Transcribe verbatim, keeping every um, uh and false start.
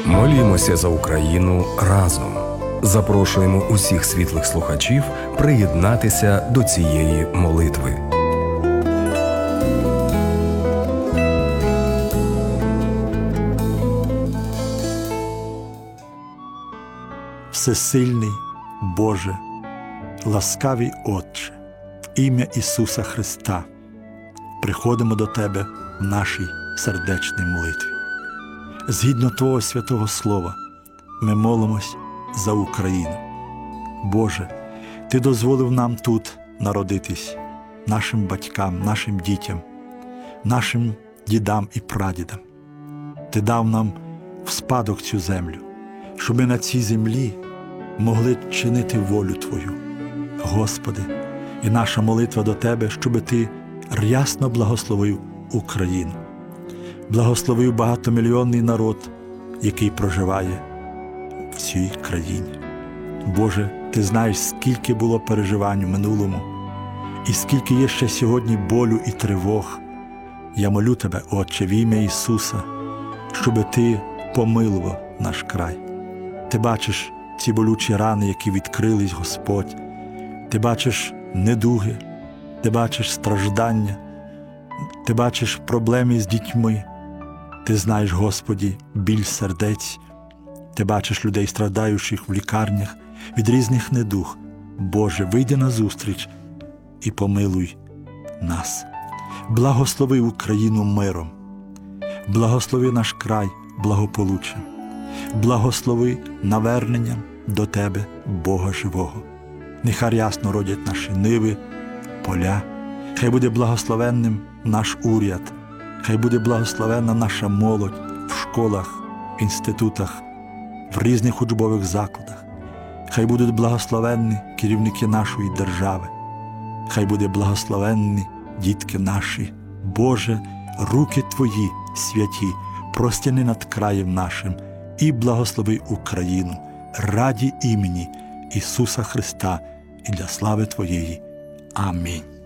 Молімося за Україну разом. Запрошуємо усіх світлих слухачів приєднатися до цієї молитви. Всесильний Боже, ласкавий Отче, в ім'я Ісуса Христа приходимо до Тебе в нашій сердечній молитві. Згідно Твого святого Слова, ми молимось за Україну. Боже, Ти дозволив нам тут народитись, нашим батькам, нашим дітям, нашим дідам і прадідам. Ти дав нам в спадок цю землю, щоб ми на цій землі могли чинити волю Твою. Господи, і наша молитва до Тебе, щоб Ти рясно благословив Україну, благословив багатомільйонний народ, який проживає в цій країні. Боже, Ти знаєш, скільки було переживань у минулому, і скільки є ще сьогодні болю і тривог. Я молю Тебе, Отче, в ім'я Ісуса, щоб Ти помилував наш край. Ти бачиш ці болючі рани, які відкрились, Господь. Ти бачиш недуги, Ти бачиш страждання, Ти бачиш проблеми з дітьми. Ти знаєш, Господі, біль сердець. Ти бачиш людей, страдаючих в лікарнях від різних недуг. Боже, вийди назустріч і помилуй нас. Благослови Україну миром. Благослови наш край благополуччям. Благослови наверненням до Тебе, Бога живого. Нехай рясно родять наші ниви, поля. Хай буде благословенним наш уряд. Хай буде благословенна наша молодь в школах, інститутах, в різних учбових закладах. Хай будуть благословенні керівники нашої держави. Хай буде благословенні дітки наші. Боже, руки Твої святі простяни над краєм нашим і благослови Україну раді імені Ісуса Христа і для слави Твоєї. Амінь.